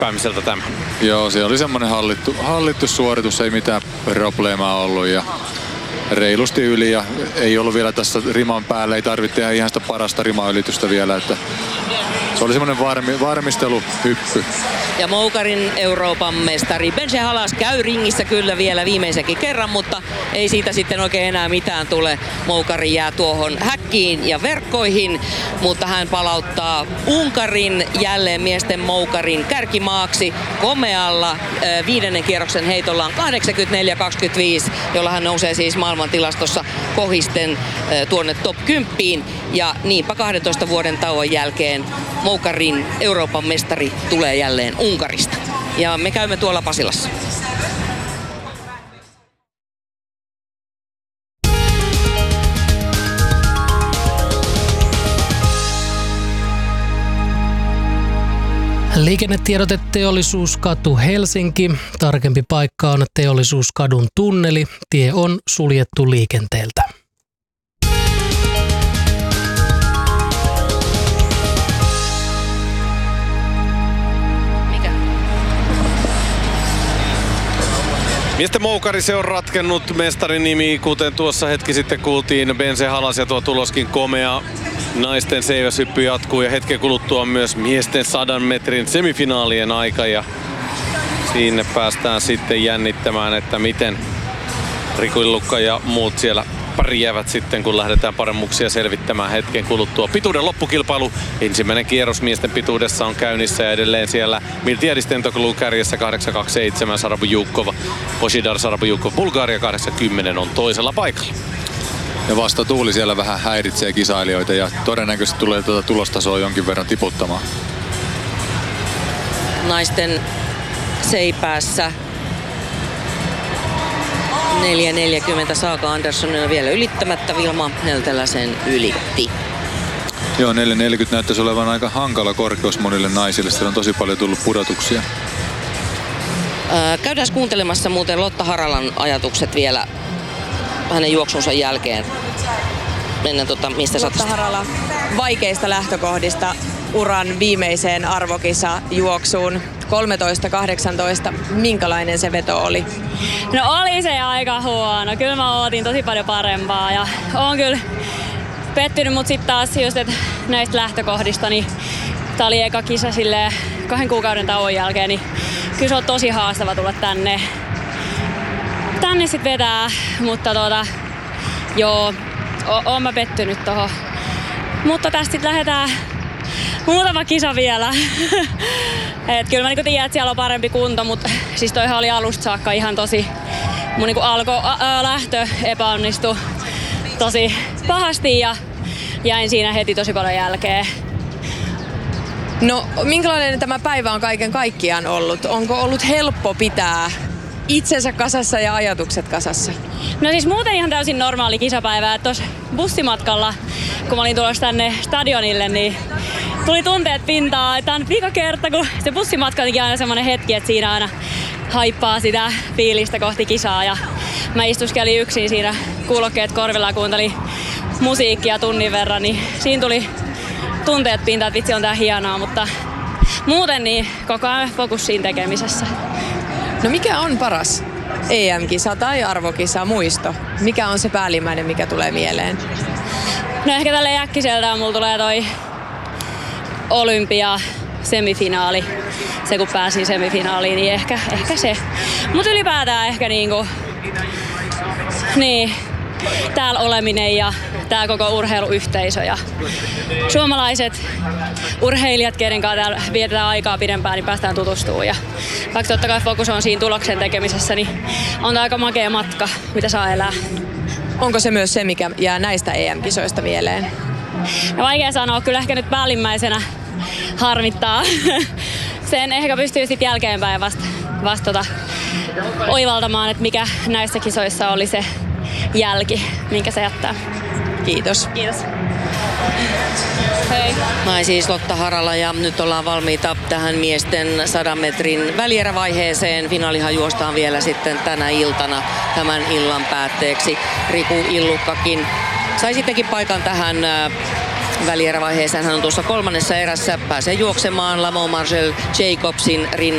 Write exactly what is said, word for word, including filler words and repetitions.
hyppäämiseltä tämä. Joo, se oli semmoinen hallittu, hallittu suoritus, ei mitään probleemaa ollut ja reilusti yli ja ei ollut vielä tässä riman päällä, ei tarvitse tehdä ihan sitä parasta rimaylitystä vielä, että se oli semmoinen varmi, varmisteluhyppy. Ja Moukarin Euroopan mestari Ben Shehalas käy ringissä kyllä vielä viimeisenkin kerran, mutta ei siitä sitten oikein enää mitään tule. Moukari jää tuohon häkkiin ja verkkoihin, mutta hän palauttaa Unkarin jälleen miesten Moukarin kärkimaaksi komealla äh, viidennen kierroksen heitollaan kahdeksankymmentäneljä kaksikymmentäviisi, jolla hän nousee siis maailmantilastossa kohisten äh, tuonne top kymmenen. Ja niinpä kahdentoista vuoden tauon jälkeen Moukarin Euroopan mestari tulee jälleen Unkarista. Ja me käymme tuolla Pasilassa. Liikennetiedote Teollisuuskatu Helsinki. Tarkempi paikka on Teollisuuskadun tunneli. Tie on suljettu liikenteeltä. Miesten Moukari, se on ratkennut mestarin nimi, kuten tuossa hetki sitten kuultiin. Ben Shehalas ja tuo tuloskin komea. Naisten seiväshyppy jatkuu ja hetken kuluttua myös miesten sadan metrin semifinaalien aika. Ja sinne päästään sitten jännittämään, että miten Riku Illukka ja muut siellä pärjäävät sitten, kun lähdetään paremmuuksia selvittämään hetken kuluttua. Pituuden loppukilpailu. Ensimmäinen kierros miesten pituudessa on käynnissä ja edelleen siellä Miltiadis Tentoglou kärjessä kahdeksan kaksikymmentäseitsemän, Sarabujukov, Božidar Sarabujukov, Bulgaria kahdeksankymmentä on toisella paikalla. Ja vasta tuuli siellä vähän häiritsee kisailijoita ja todennäköisesti tulee tuota tulostasoa jonkin verran tiputtamaan. Naisten seipäässä neljä neljäkymmentä Saaka Anderssonilla vielä ylittämättä. Vilma Heltelä sen ylitti. Joo, neljä neljäkymmentä näyttäisi olevan aika hankala korkeus monille naisille. Siellä on tosi paljon tullut pudotuksia. Ää, käydään kuuntelemassa muuten Lotta Haralan ajatukset vielä hänen juoksunsa jälkeen. Ennen tota, mistä Lotta Harala vaikeista lähtökohdista uran viimeiseen arvokisa juoksuun. kolmetoista kahdeksantoista. Minkälainen se veto oli? No oli se aika huono. Kyllä mä ootin tosi paljon parempaa ja oon kyllä pettynyt, mutta sitten taas just, että näistä lähtökohdista, niin tää oli eka kisa silleen kahden kuukauden tauon jälkeen, niin kyllä se on tosi haastava tulla tänne. Tänne sit vetää, mutta tota, joo, o- oon mä pettynyt tohon. Mutta tästä sit lähdetään muutama kisa vielä. Et kyllä mä niinku tiedän, että siellä on parempi kunto, mutta siis toihan oli alusta saakka ihan tosi... Mun niinku alko, ä, ä, lähtö epäonnistui tosi pahasti ja jäin siinä heti tosi paljon jälkeen. No, minkälainen tämä päivä on kaiken kaikkiaan ollut? Onko ollut helppo pitää itsensä kasassa ja ajatukset kasassa? No siis muuten ihan täysin normaali kisapäivä. Tuossa bussimatkalla, kun mä olin tulossa tänne stadionille, niin tuli tunteet pintaan. Tämä on vika kerta, kun se bussimatka on aina semmoinen hetki, että siinä aina haippaa sitä fiilistä kohti kisaa. Ja mä istuskelin yksin siinä kuulokkeet korvilla ja kuuntelin musiikkia tunnin verran, niin siinä tuli tunteet pintaan, että vitsi on tää hienoa, mutta muuten niin koko ajan fokus siinä tekemisessä. No mikä on paras E M-kisa tai arvokisa muisto? Mikä on se päällimmäinen, mikä tulee mieleen? No ehkä tälle äkkiseltään mulla tulee toi olympia semifinaali. Se kun pääsin semifinaaliin, niin ehkä, ehkä se. Mut ylipäätään ehkä niinku, niin, täällä oleminen ja tää koko urheiluyhteisö ja suomalaiset urheilijat, keiden kanssa täällä vietetään aikaa pidempään, niin päästään tutustumaan. Ja vaikka totta kai fokus on siinä tuloksen tekemisessä, niin on tää aika makea matka, mitä saa elää. Onko se myös se, mikä jää näistä E M-kisoista mieleen? No vaikea sanoa, kyllä ehkä nyt päällimmäisenä harmittaa. Sen ehkä pystyy sitten jälkeenpäin vasta, vasta tota, oivaltamaan, että mikä näissä kisoissa oli se jälki, minkä se jättää. Kiitos. Kiitos. Hei. Näin siis Lotta Harala ja nyt ollaan valmiita tähän miesten sadan metrin välierävaiheeseen. Finaalihan juostaan vielä sitten tänä iltana tämän illan päätteeksi. Riku Illukkakin sai sittenkin paikan tähän välierävaiheeseen. Hän on tuossa kolmannessa erässä, pääsee juoksemaan Lamont Marshall Jacobsin rinnalla.